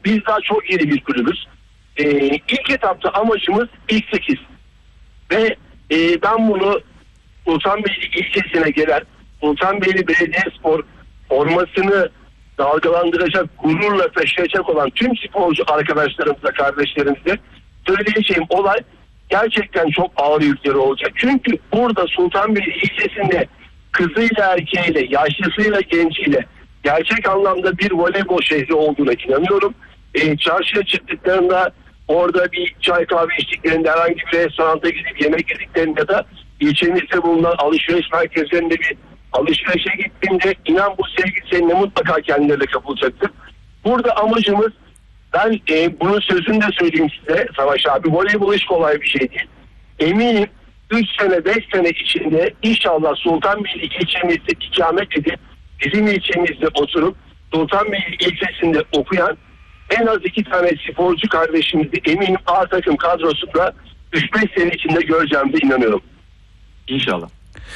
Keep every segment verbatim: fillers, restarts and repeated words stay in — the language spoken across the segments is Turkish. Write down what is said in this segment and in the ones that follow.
Biz daha çok yeni bir kulübüz. Ee, ilk etapta amacımız ilk sekiz. Ve e, ben bunu Sultanbeyli ilçesine gelen Sultanbeyli Belediyespor formasını dalgalandıracak, gururla taşıyacak olan tüm sporcu arkadaşlarımıza, kardeşlerimize söyleyeceğim olay gerçekten çok ağır yükleri olacak. Çünkü burada Sultanbeyli ilçesinde kızıyla erkeğiyle, yaşlısıyla genciyle gerçek anlamda bir voleybol şehri olduğuna inanıyorum. E, çarşıya çıktıklarında orada bir çay kahve içtiklerinde, herhangi bir restoranta gidip yemek yediklerinde ya da ilçemizde bulunan alışveriş merkezlerinde bir alışverişe gittiğinde inan bu sevgi seninle mutlaka kendilerine kapılacaktır. Burada amacımız, ben e, bunun sözünü de söyleyeyim size Savaş abi, voleybol hiç kolay bir şey değil. Eminim üç sene beş sene içinde inşallah Sultanbeyli ilçemizde ikamet edip bizim ilçemizde oturup Sultanbeyli ilçesinde okuyan en az iki tane sporcu kardeşimizi eminim A takım kadrosunda üç beş sene içinde göreceğimize inanıyorum. İnşallah.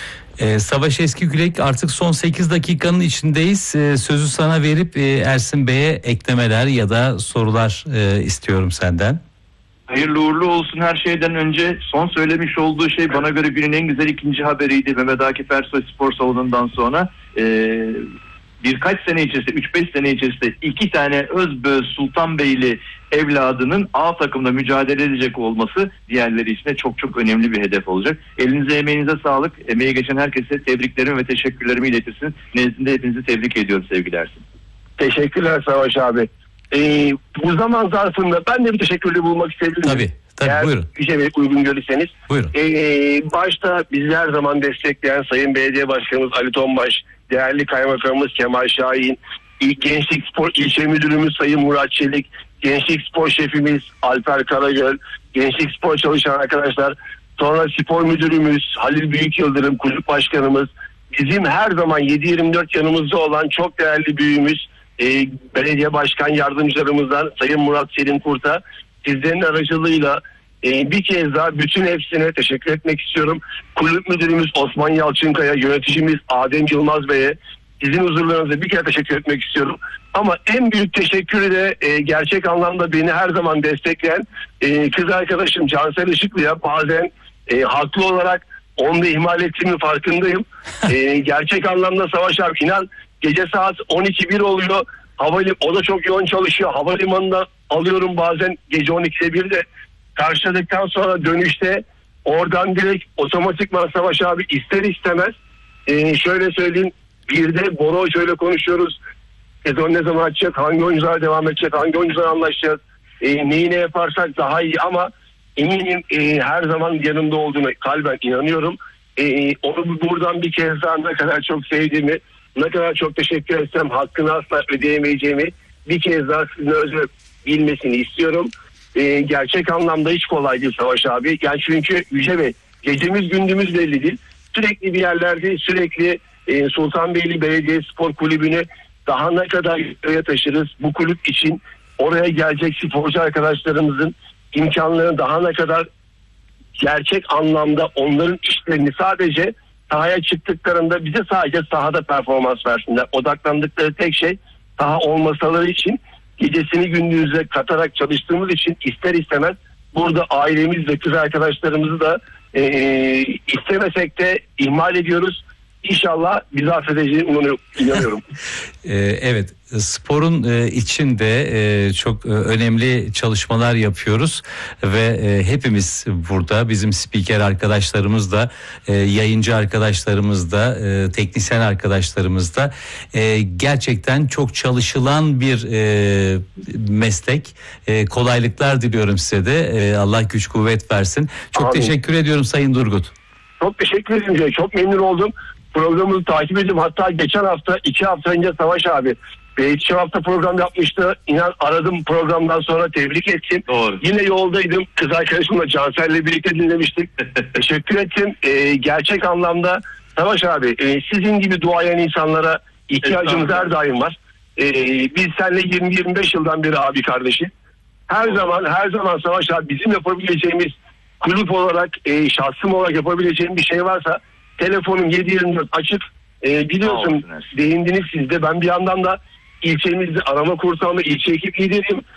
Ee, Savaş Eskigürek, artık son sekiz dakikanın içindeyiz. Ee, sözü sana verip e, Ersin Bey'e eklemeler ya da sorular e, istiyorum senden. Hayırlı uğurlu olsun her şeyden önce. Son söylemiş olduğu şey bana göre günün en güzel ikinci haberiydi. Mehmet Akif Ersoy spor salonundan sonra ee, birkaç sene içerisinde, üç beş sene içerisinde iki tane Özböz Sultanbeyli evladının A takımda mücadele edecek olması diğerleri için de çok çok önemli bir hedef olacak. Elinize emeğinize sağlık. Emeği geçen herkese tebriklerimi ve teşekkürlerimi iletirsin. Nezdinde hepinizi tebrik ediyorum sevgili Ersin. Teşekkürler Savaş abi. Ee, bu zaman zarfında ben de bir teşekkürlü bulmak istedim. Tabii. Tabii, eğer buyurun. bir şey uygun görürseniz. Buyurun. Ee, başta bizi her zaman destekleyen Sayın Belediye Başkanımız Ali Tonbaş, değerli Kaymakamımız Kemal Şahin, İlk Gençlik Spor İlçe Müdürümüz Sayın Murat Çelik, Gençlik Spor Şefimiz Alper Karagöl, Gençlik Spor çalışan arkadaşlar, sonra Spor Müdürümüz Halil Büyükyıldırım, Kulüp Başkanımız, bizim her zaman yedi yirmi dört yanımızda olan çok değerli büyüğümüz e, Belediye Başkan Yardımcılarımızdan Sayın Murat Selim Kurt'a, sizlerin aracılığıyla e, bir kez daha bütün hepsine teşekkür etmek istiyorum. Kulüp Müdürümüz Osman Yalçınkaya, yöneticimiz Adem Yılmaz Bey'e, sizin huzurlarınıza bir kere teşekkür etmek istiyorum. Ama en büyük teşekkürü de e, gerçek anlamda beni her zaman destekleyen e, kız arkadaşım Cansel Işıklı'ya, bazen e, haklı olarak onu da ihmal ettiğimin farkındayım. e, gerçek anlamda Savaş abi, inan gece saat on iki bir oluyor. Havalim, o da çok yoğun çalışıyor. Havalimanında alıyorum bazen gece on ikide birde. Karşıladıktan sonra dönüşte oradan direkt otomatikman Savaş abi ister istemez e, şöyle söyleyeyim, bir de Boro şöyle konuşuyoruz. Sezon ne zaman açacak? Hangi oyuncular devam edecek? Hangi oyuncular anlaşacağız? E, neyi ne yaparsak daha iyi, ama eminim e, her zaman yanında olduğuna kalben inanıyorum. E, onu buradan bir kez daha ne kadar çok sevdiğimi, ne kadar çok teşekkür etsem hakkını asla ödeyemeyeceğimi bir kez daha sizinle özel bilmesini istiyorum. E, gerçek anlamda hiç kolay değil Savaş abi. Yani çünkü Yüce Bey, gecemiz gündüzümüz belli değil. Sürekli bir yerlerde, sürekli e, Sultanbeyli Belediyespor Kulübü'nü daha ne kadar yukarıya taşırız? Bu kulüp için oraya gelecek sporcu arkadaşlarımızın imkanlarını daha ne kadar gerçek anlamda onların işlerini sadece sahaya çıktıklarında bize sadece sahada performans versinler. Odaklandıkları tek şey saha olmasaları için, gecesini gündüzle katarak çalıştığımız için ister istemez burada ailemiz ve kız arkadaşlarımızı da e, istemesek de ihmal ediyoruz. İnşallah bizi affedeceğine inanıyorum. Evet, sporun içinde çok önemli çalışmalar yapıyoruz ve hepimiz burada, bizim spiker arkadaşlarımız da, yayıncı arkadaşlarımız da, teknisyen arkadaşlarımız da gerçekten çok çalışılan bir meslek. Kolaylıklar diliyorum size de. Allah güç kuvvet versin. Çok Amin. Teşekkür ediyorum Sayın Durgut. Çok teşekkür ederim. Çok memnun oldum. Programımızı takip edip hatta geçen hafta iki hafta önce Savaş abi iki hafta program yapmıştı. İnan aradım, programdan sonra tebrik ettim. Doğru. Yine yoldaydım. Kız arkadaşımla Cansel'le birlikte dinlemiştik. Teşekkür ettim. Ee, gerçek anlamda Savaş abi e, sizin gibi duayen insanlara ihtiyacımız her daim var. Ee, biz seninle yirmi yirmi beş yıldan beri abi kardeşi. Her Doğru. zaman her zaman Savaş abi bizim yapabileceğimiz, kulüp olarak e, şahsım olarak yapabileceğim bir şey varsa telefonum yedi yirmi dört açık. E, biliyorsun değindiniz siz de. Ben bir yandan da ilçemizde arama kurtarma ilçe ekip lideriyim.